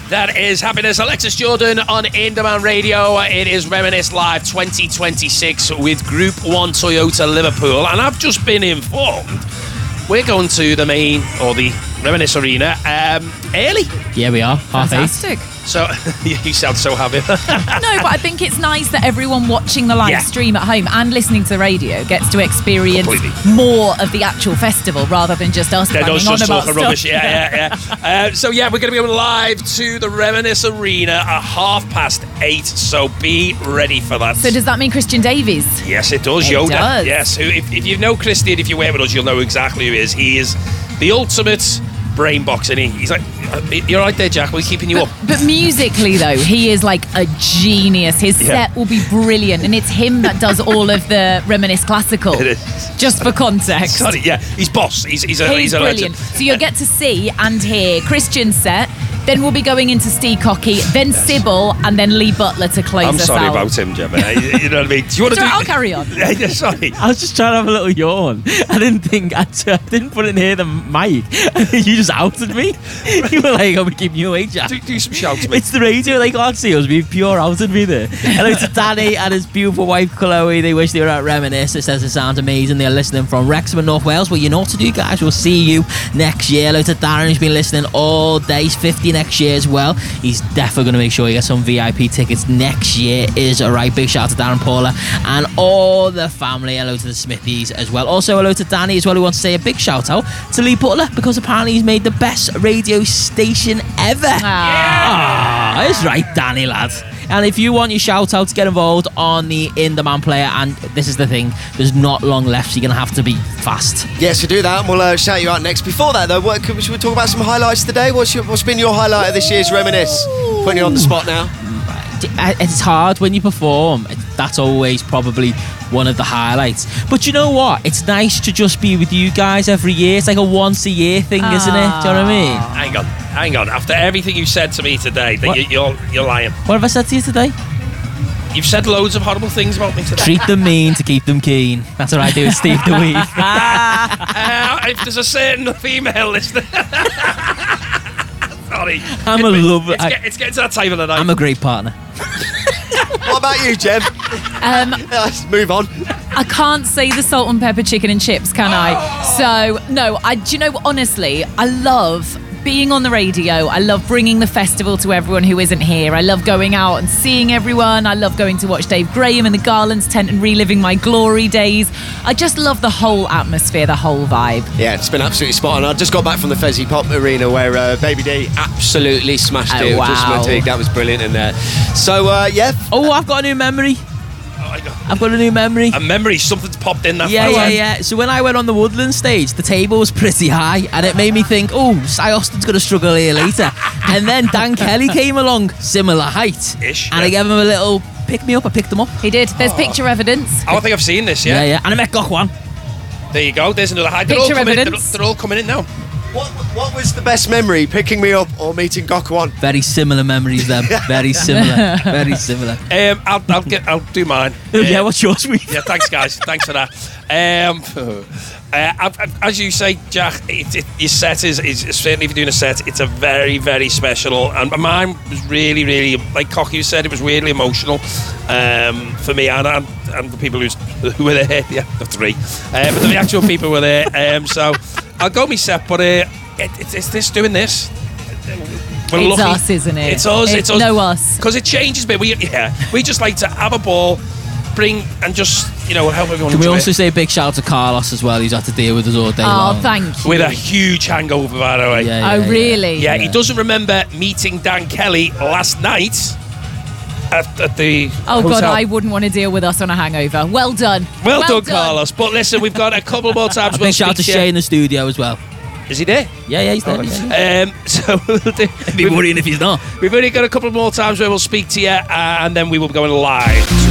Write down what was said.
That is Happiness. Alexis Jordan on In Demand Radio. It is Reminisce Live 2026 with Group 1 Toyota Liverpool. And I've just been informed we're going to the main, or the Reminisce Arena, early. Yeah, we are. Fantastic. So, you sound so happy. No, but I think it's nice that everyone watching the live stream at home and listening to the radio gets to experience more of the actual festival rather than just us banging on about stuff. Rubbish. So, we're going to be going live to the Reminisce Arena at 8:30. So, be ready for that. So, does that mean Christian Davies? Yes, it does. It Yoda. does. Yes. If you know Christian, if you work with us, you'll know exactly who he is. He is the ultimate brain box, and he's like, you're right there, Jack, we're keeping you up. But musically, though, he is like a genius. His set will be brilliant, and it's him that does all of the Reminisce Classical. It is. Just for context. Sorry, he's boss. He's a brilliant. legend. So you'll get to see and hear Christian's set. Then we'll be going into Steve Cocky, then Sybil, and then Lee Butler to close us out. I'm sorry about him, Gemma. You know what I mean? Do you want to do? I'll carry on. Sorry. I was just trying to have a little yawn. I didn't put it near the mic. You just outed me. You were like, I'm keeping you awake, Jack. Do some shouts, mate. It's the radio, they can't see us. We've pure outed me there. Hello to Danny and his beautiful wife, Chloe. They wish they were at Reminisce. It says it sounds amazing. They're listening from Wrexham in North Wales. Well, you know what to do, guys. We'll see you next year. Hello to Darren, who's been listening all day. He's 50 next year as well. He's definitely going to make sure he gets some VIP tickets next year. Is alright. Big shout out to Darren Paula and all the family. Hello to the Smithies as well. Also, hello to Danny as well, who wants to say a big shout out to Lee Butler because apparently he's made the best radio station ever. That's right, Danny, lad. And if you want your shout out to get involved on the In Demand player, and this is the thing, there's not long left, so you're going to have to be fast. Yes, to do that, and we'll shout you out next. Before that, though, should we talk about some highlights today? What's been your highlight of this year's Reminisce? Putting you on the spot now. It's hard when you perform. That's always probably one of the highlights. But you know what? It's nice to just be with you guys every year. It's like a once a year thing, isn't it? Do you know what I mean? Hang on. After everything you said to me today, you're lying. What have I said to you today? You've said loads of horrible things about me today. Treat them mean to keep them keen. That's what I do with Steve DeWeave. If there's a certain female listener. Sorry. I'm a lover. It's getting to that time of the night. I'm a great partner. What about you, Jem? Let's move on. I can't say the salt and pepper chicken and chips, can I? So, no, do you know, honestly, I love being on the radio. I love bringing the festival to everyone who isn't here. I love going out and seeing everyone. I love going to watch Dave Graham in the Garlands tent and reliving my glory days. I just love the whole atmosphere, the whole vibe. Yeah, it's been absolutely spot on. I just got back from the Fezzy Pop Arena where Baby D absolutely smashed it. Wow. Just my take. That was brilliant in there. So, Oh, I've got a new memory. I've got a new memory. A memory? Something's popped in that. Yeah. So when I went on the Woodland stage, the table was pretty high, and it made me think, Cy Austin's going to struggle here later. And then Dan Kelly came along, similar height, and I gave him a little pick me up. I picked him up. He did. There's picture evidence. I think I've seen this. Yeah. And I met Gokwan. There you go. There's another height. Picture evidence. They're all coming in now. What was the best memory? Picking me up or meeting Gokwan? Very similar memories, them. Very similar. Very similar. I'll do mine. Yeah, what's yours? Yeah, thanks, guys. Thanks for that. As you say, Jack, your set is certainly, if you're doing a set, it's a very, very special. And mine was really, really, like Cocky said, it was really emotional for me and the people who were there. Yeah, the three. But the actual people were there. So I'll go me set, but it's this doing this. It's us, isn't it? It's us. It's us. No us. Because it changes a bit. We just like to have a ball, bring and just help everyone. Can we also say a big shout out to Carlos as well, who's had to deal with us all day long? Oh, thank you. With a huge hangover, by the way. Yeah, really? Yeah, he doesn't remember meeting Dan Kelly last night at the hotel. God, I wouldn't want to deal with us on a hangover. Well done. Well done, Carlos. But listen, we've got a couple more times. A big shout out to Shay in the studio as well. Is he there? Yeah, he's there. So we'll do. I'd be worrying if he's not. We've only got a couple more times where we'll speak to you, and then we will be going live.